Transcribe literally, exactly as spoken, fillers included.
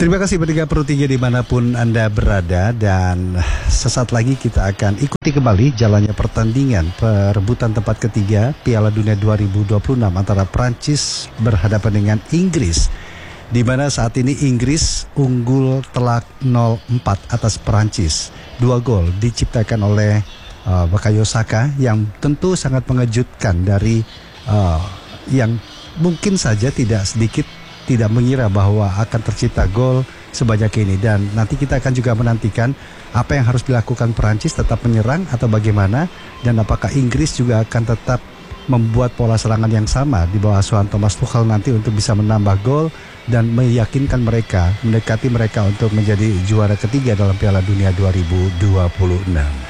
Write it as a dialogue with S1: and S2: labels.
S1: Terima kasih bertiga per tiga dimanapun Anda berada. Dan sesaat lagi kita akan ikuti kembali jalannya pertandingan perebutan tempat ketiga Piala Dunia dua ribu dua puluh enam antara Prancis berhadapan dengan Inggris, di mana saat ini Inggris unggul telak nol empat atas Prancis. Dua gol diciptakan oleh uh, Bukayo Saka yang tentu sangat mengejutkan dari uh, yang mungkin saja tidak sedikit tidak mengira bahwa akan tercipta gol sebanyak ini. Dan nanti kita akan juga menantikan apa yang harus dilakukan Perancis, tetap menyerang atau bagaimana, dan apakah Inggris juga akan tetap membuat pola serangan yang sama di bawah asuhan Thomas Tuchel nanti untuk bisa menambah gol dan meyakinkan mereka, mendekati mereka untuk menjadi juara ketiga dalam Piala Dunia dua ribu dua puluh enam.